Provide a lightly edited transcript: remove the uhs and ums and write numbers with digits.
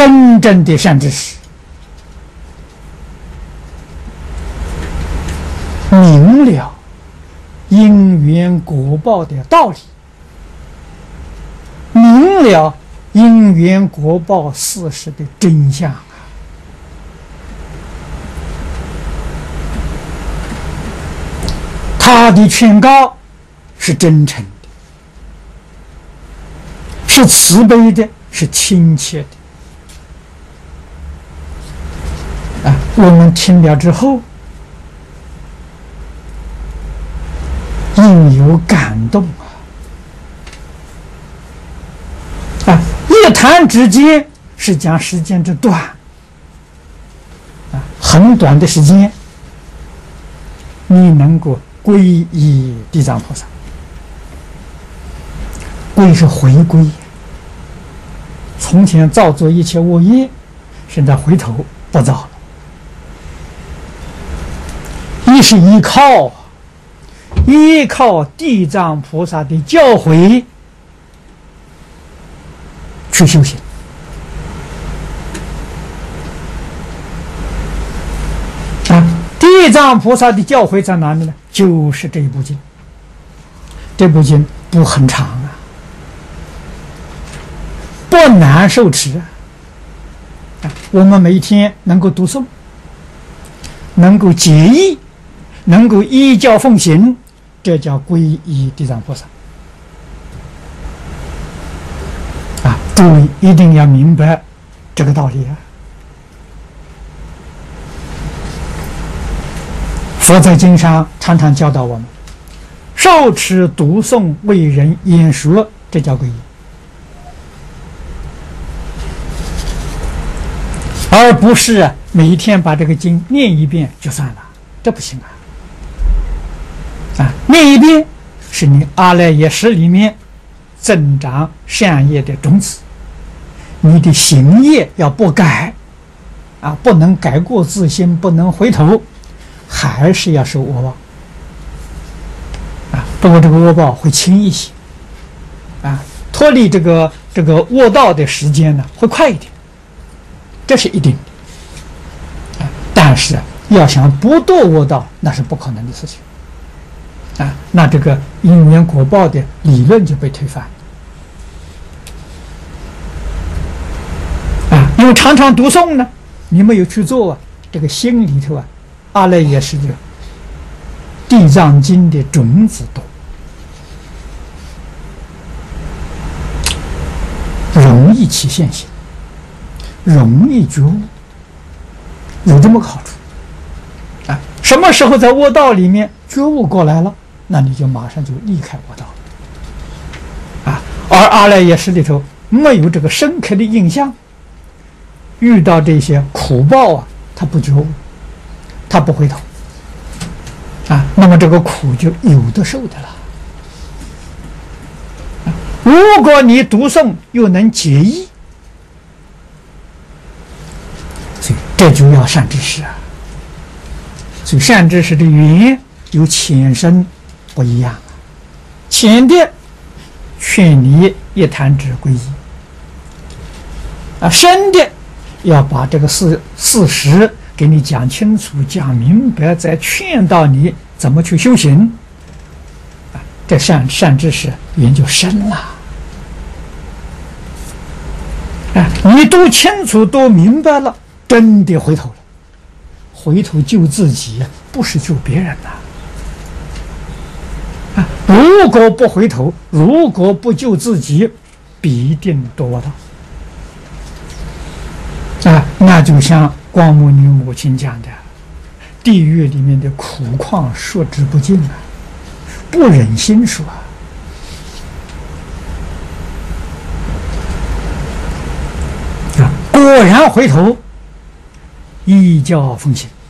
真正的善知识，明了因缘果报的道理，明了因缘果报事实的真相啊！他的劝告是真诚的，是慈悲的，是亲切的。啊，我们听了之后，应有感动啊！一谈之间是讲时间之短啊，很短的时间，你能够皈依地藏菩萨，皈是回归，从前造作一切恶业，现在回头不造了。一是依靠地藏菩萨的教诲去修行啊！地藏菩萨的教诲在哪里呢？就是这一部经。这部经不很长啊，不难受持啊！我们每天能够读诵，能够解义，能够依教奉行，这叫皈依地藏菩萨啊！诸位一定要明白这个道理啊！佛在经上常常教导我们，受持读诵为人演说，这叫皈依，而不是每一天把这个经念一遍就算了，这不行啊！念一遍是你阿赖耶识里面增长善业的种子，你的行业要不改啊，不能改过自新，不能回头，还是要受恶报啊。不过这个恶报会轻一些啊，脱离这个恶道的时间呢会快一点，这是一定的啊。但是要想不堕恶道，那是不可能的事情啊。那这个因缘果报的理论就被推翻啊。因为常常读诵呢，你没有去做啊，这个心里头啊，阿赖耶识的地藏经的种子多，容易起现行，容易觉悟，有这么个好处啊。什么时候在恶道里面觉悟过来了，那你就马上就离开恶道啊。而阿赖耶识里头没有这个深刻的印象，遇到这些苦报啊，他不觉悟，他不回头啊，那么这个苦就有的受的了。如果你读诵又能解义，所以这就要善知识啊。所以善知识的缘有浅深不一样啊。浅的劝你一弹指皈依啊，深的要把这个事实给你讲清楚、讲明白，再劝导你怎么去修行啊。这善知识缘就深了啊！你都清楚、都明白了，真的回头了，回头救自己，不是救别人呐啊！如果不回头，如果不救自己，必定堕恶道啊！那就像光目女母亲讲的，地狱里面的苦况说之不尽啊，不忍心说啊！果然回头依教奉行